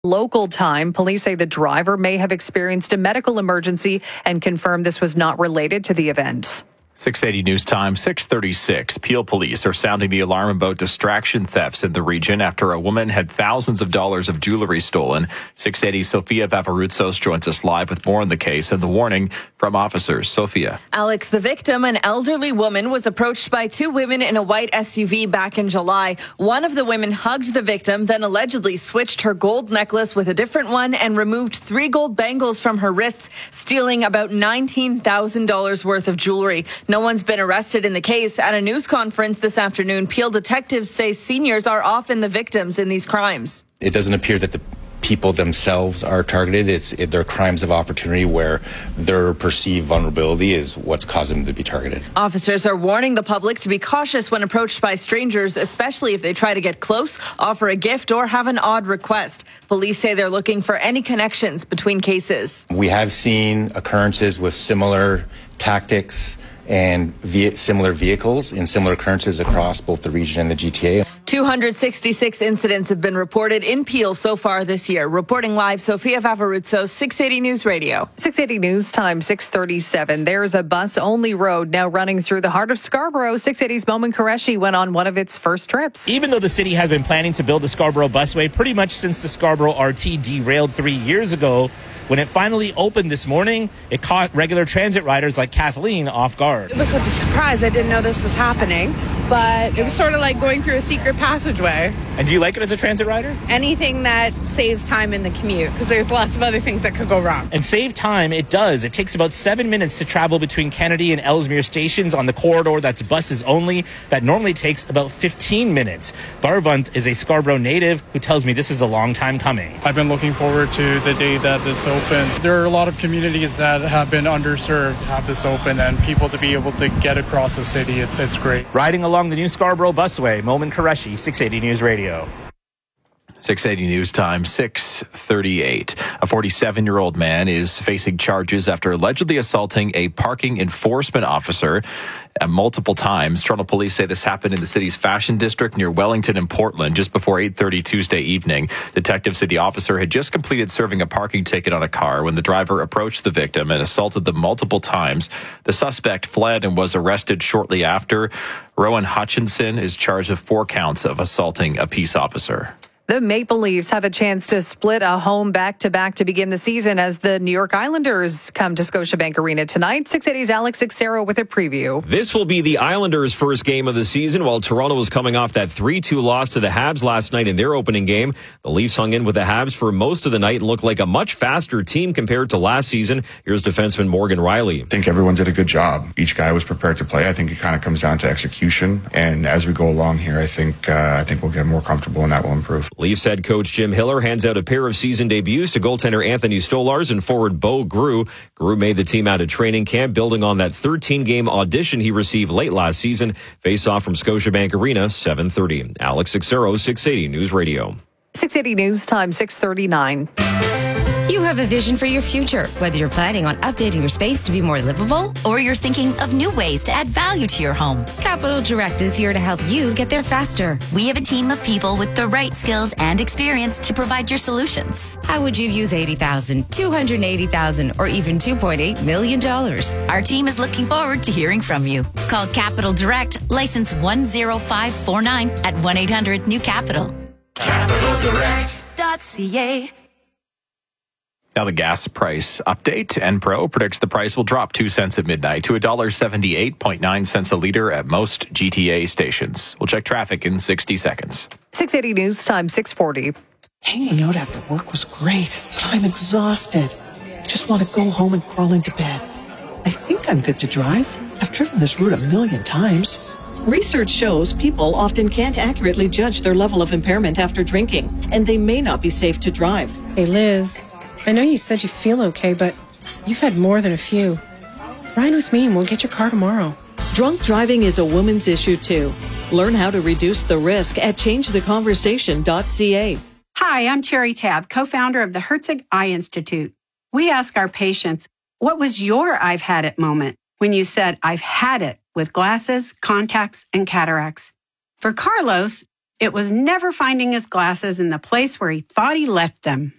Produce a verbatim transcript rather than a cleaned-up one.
Local time, police say the driver may have experienced a medical emergency and confirmed this was not related to the event. six eighty News Time, six thirty-six. Peel police are sounding the alarm about distraction thefts in the region after a woman had thousands of dollars of jewelry stolen. six eighty Sophia Vavarutsos joins us live with more on the case and the warning from officers. Sophia. Alex, the victim, an elderly woman, was approached by two women in a white S U V back in July. One of the women hugged the victim, then allegedly switched her gold necklace with a different one and removed three gold bangles from her wrists, stealing about nineteen thousand dollars worth of jewelry. No one's been arrested in the case. At a news conference this afternoon, Peel detectives say seniors are often the victims in these crimes. It doesn't appear that the people themselves are targeted. It's it, they're crimes of opportunity where their perceived vulnerability is what's caused them to be targeted. Officers are warning the public to be cautious when approached by strangers, especially if they try to get close, offer a gift, or have an odd request. Police say they're looking for any connections between cases. We have seen occurrences with similar tactics and ve- similar vehicles in similar occurrences across both the region and the G T A. two hundred sixty-six incidents have been reported in Peel so far this year. Reporting live, Sophia Vavarutsos, six eighty News Radio. six eighty News Time, six thirty-seven. There's a bus-only road now running through the heart of Scarborough. six eighty's Momin Qureshi went on one of its first trips. Even though the city has been planning to build the Scarborough Busway pretty much since the Scarborough R T derailed three years ago, when it finally opened this morning, it caught regular transit riders like Kathleen off guard. It was a surprise. I didn't know this was happening, but it was sort of like going through a secret passageway. And do you like it as a transit rider? Anything that saves time in the commute, because there's lots of other things that could go wrong. And save time, it does. It takes about seven minutes to travel between Kennedy and Ellesmere stations on the corridor that's buses only. That normally takes about fifteen minutes. Barvant is a Scarborough native who tells me this is a long time coming. I've been looking forward to the day that this opens. There are a lot of communities that have been underserved, have this open, and people to be able to get across the city, it's, it's great. Riding along the new Scarborough Busway, Momin Qureshi, six eighty News Radio. six eighty News Time, six thirty-eight. A forty-seven-year-old man is facing charges after allegedly assaulting a parking enforcement officer uh, multiple times. Toronto police say this happened in the city's fashion district near Wellington and Portland just before eight thirty Tuesday evening. Detectives said the officer had just completed serving a parking ticket on a car when the driver approached the victim and assaulted them multiple times. The suspect fled and was arrested shortly after. Rowan Hutchinson is charged with four counts of assaulting a peace officer. The Maple Leafs have a chance to split a home back-to-back to begin the season as the New York Islanders come to Scotiabank Arena tonight. six eighty's Alex Xero with a preview. This will be the Islanders' first game of the season, while Toronto was coming off that three two loss to the Habs last night in their opening game. The Leafs hung in with the Habs for most of the night and looked like a much faster team compared to last season. Here's defenseman Morgan Riley. I think everyone did a good job. Each guy was prepared to play. I think it kind of comes down to execution. And as we go along here, I think uh, I think we'll get more comfortable and that will improve. Leafs head coach Jim Hiller hands out a pair of season debuts to goaltender Anthony Stolarz and forward Bo Grew. Grew made the team out of training camp, building on that thirteen-game audition he received late last season. Face off from Scotiabank Arena, seven thirty. Alex Xero, six eighty News Radio. six eighty News Time, six thirty-nine. You have a vision for your future, whether you're planning on updating your space to be more livable or you're thinking of new ways to add value to your home. Capital Direct is here to help you get there faster. We have a team of people with the right skills and experience to provide your solutions. How would you use eighty thousand dollars, two hundred eighty thousand dollars, or even two point eight million dollars? Our team is looking forward to hearing from you. Call Capital Direct, license one zero five four nine at one eight hundred new capital. capital direct dot c a. Now the gas price update. Enpro predicts the price will drop two cents at midnight to one dollar seventy-eight point nine cents a litre at most G T A stations. We'll check traffic in sixty seconds. six eighty News Time, six forty. Hanging out after work was great, but I'm exhausted. I just want to go home and crawl into bed. I think I'm good to drive. I've driven this route a million times. Research shows people often can't accurately judge their level of impairment after drinking, and they may not be safe to drive. Hey, Liz. I know you said you feel okay, but you've had more than a few. Ride with me and we'll get your car tomorrow. Drunk driving is a woman's issue too. Learn how to reduce the risk at change the conversation dot c a. Hi, I'm Cherry Tabb, co-founder of the Herzig Eye Institute. We ask our patients, what was your I've had it moment when you said, I've had it with glasses, contacts, and cataracts? For Carlos, It was never finding his glasses in the place where he thought he left them.